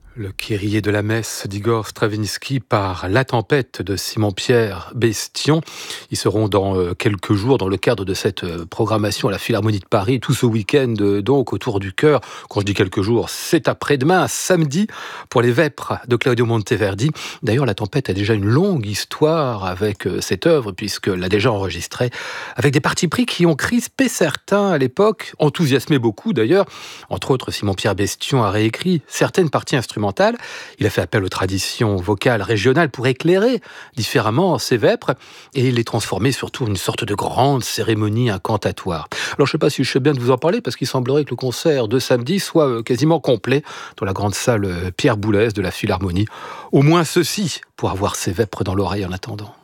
Le Kyrie de la messe d'Igor Stravinsky par La tempête de Simon-Pierre Bestion. Ils seront dans quelques jours dans le cadre de cette programmation à la Philharmonie de Paris, tout ce week-end donc autour du chœur. Quand je dis quelques jours, c'est après-demain, samedi, pour les Vêpres de Claudio Monteverdi. D'ailleurs, La tempête a déjà une longue histoire avec cette œuvre, puisqu'elle l'a déjà enregistrée, avec des partis pris qui ont crispé certains à l'époque, enthousiasmé beaucoup d'ailleurs. Entre autres, Simon-Pierre Bestion a réécrit certaines parties instrumentales. Il a fait appel aux traditions vocales régionales pour éclairer différemment ses vêpres et les transformer surtout en une sorte de grande cérémonie incantatoire. Alors je ne sais pas si je sais bien de vous en parler parce qu'il semblerait que le concert de samedi soit quasiment complet dans la grande salle Pierre Boulez de la Philharmonie. Au moins ceci pour avoir ses vêpres dans l'oreille en attendant.